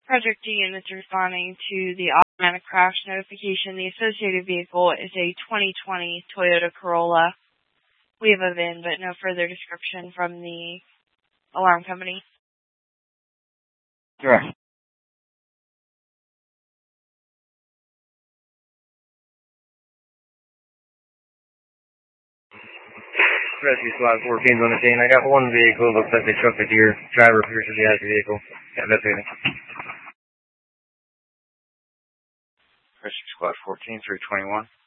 Project D units responding to the automatic crash notification. The associated vehicle is a 2020 Toyota Corolla. We have a VIN, but no further description from the alarm company. Correct. Rescue Squad 14's on the scene. I got one vehicle. Looks like they struck a deer. Driver appears to be out of the vehicle. Yeah, that's it. Rescue Squad 14, 321.